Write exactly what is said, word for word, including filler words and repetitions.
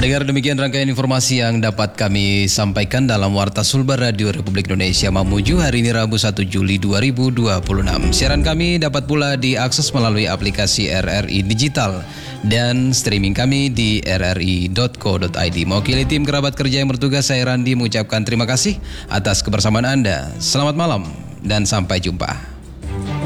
Pendengar, demikian rangkaian informasi yang dapat kami sampaikan dalam Warta Sulbar Radio Republik Indonesia Mamuju hari ini Rabu satu Juli dua ribu dua puluh enam. Siaran kami dapat pula diakses melalui aplikasi R R I Digital dan streaming kami di r r i dot co dot i d. Mewakili tim kerabat kerja yang bertugas, saya Randi mengucapkan terima kasih atas kebersamaan Anda. Selamat malam dan sampai jumpa.